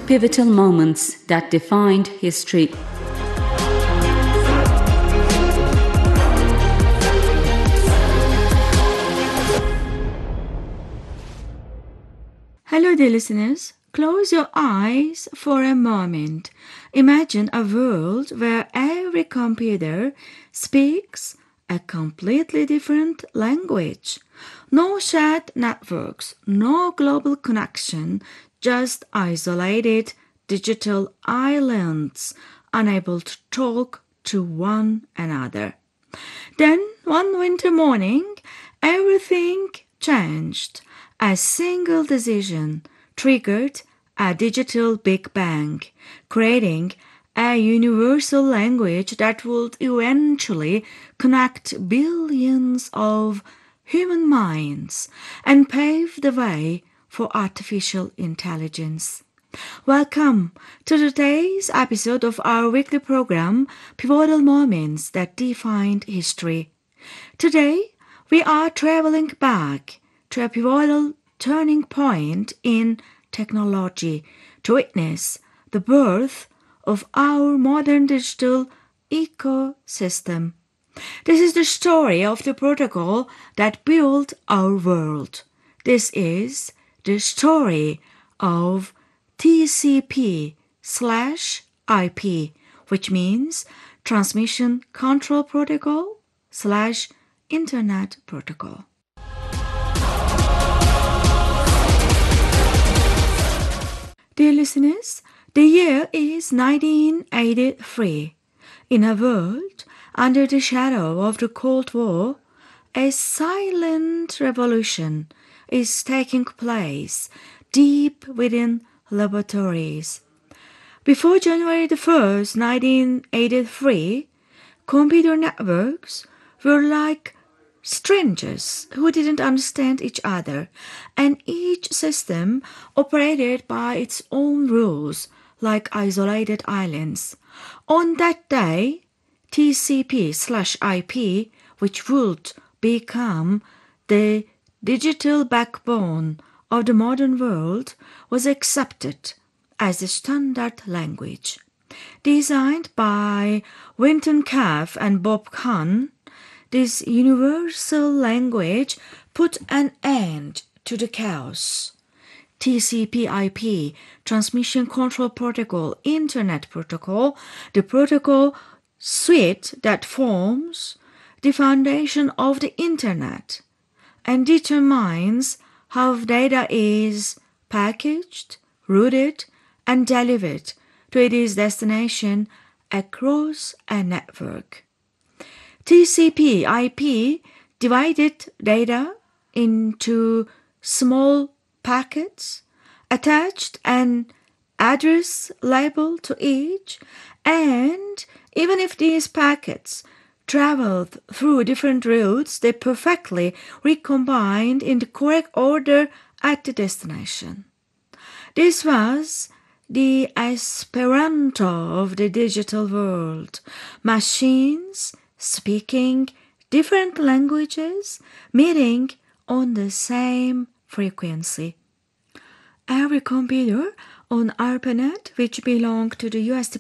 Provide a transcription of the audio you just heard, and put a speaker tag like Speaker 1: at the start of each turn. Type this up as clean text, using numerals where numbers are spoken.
Speaker 1: pivotal moments that defined history.
Speaker 2: Hello, dear listeners. Close your eyes for a moment. Imagine a world where every computer speaks a completely different language. No shared networks, no global connection, just isolated digital islands unable to talk to one another. Then, one winter morning, everything changed. A single decision triggered a digital Big Bang, creating a universal language that would eventually connect billions of human minds and pave the way for artificial intelligence. Welcome to today's episode of our weekly program, Pivotal Moments That Defined History. Today, we are traveling back to a pivotal turning point in technology to witness the birth of our modern digital ecosystem. This is the story of the protocol that built our world. This is the story of TCP/IP, which means Transmission Control Protocol/Internet Protocol. Dear listeners, the year is 1983. In a world under the shadow of the Cold War, a silent revolution is taking place deep within laboratories. Before January 1st, 1983, computer networks were like strangers who didn't understand each other, and each system operated by its own rules like isolated islands. On that day, TCP/IP, which would become the digital backbone of the modern world, was accepted as the standard language. Designed by Winton Cerf and Bob Kahn, this universal language put an end to the chaos. TCP/IP, Transmission Control Protocol, Internet Protocol, the protocol suite that forms the foundation of the Internet and determines how data is packaged, routed, and delivered to its destination across a network. TCP/IP divided data into small packets, attached an address label to each, and even if these packets traveled through different routes, they perfectly recombined in the correct order at the destination. This was the Esperanto of the digital world. Machines speaking different languages, meeting on the same frequency. Every computer on ARPANET, which belonged to the US